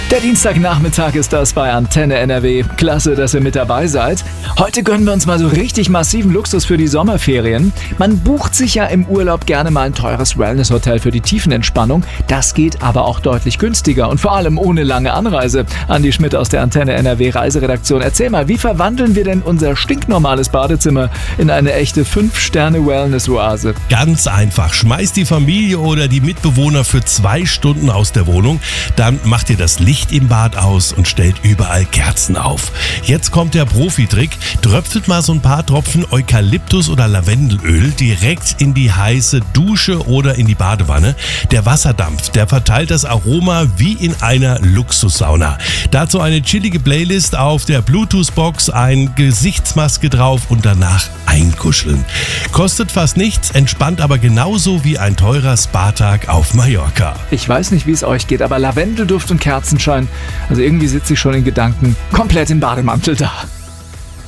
Der Dienstagnachmittag ist das bei Antenne NRW. Klasse, dass ihr mit dabei seid. Heute gönnen wir uns mal so richtig massiven Luxus für die Sommerferien. Man bucht sich ja im Urlaub gerne mal ein teures Wellness-Hotel für die Tiefenentspannung. Das geht aber auch deutlich günstiger und vor allem ohne lange Anreise. Andi Schmidt aus der Antenne NRW Reiseredaktion. Erzähl mal, wie verwandeln wir denn unser stinknormales Badezimmer in eine echte 5-Sterne-Wellness-Oase? Ganz einfach. Schmeißt die Familie oder die Mitbewohner für 2 Stunden aus der Wohnung. Dann macht ihr das Licht im Bad aus und stellt überall Kerzen auf. Jetzt kommt der Profi-Trick. Tröpfelt mal so ein paar Tropfen Eukalyptus- oder Lavendelöl direkt in die heiße Dusche oder in die Badewanne. Der Wasserdampf, der verteilt das Aroma wie in einer Luxussauna. Dazu eine chillige Playlist auf der Bluetooth-Box, eine Gesichtsmaske drauf und danach einkuscheln. Kostet fast nichts, entspannt aber genauso wie ein teurer Spa-Tag auf Mallorca. Ich weiß nicht, wie es euch geht, aber Lavendelduft und Kerzenschein, also irgendwie sitze ich schon in Gedanken komplett im Bademantel da.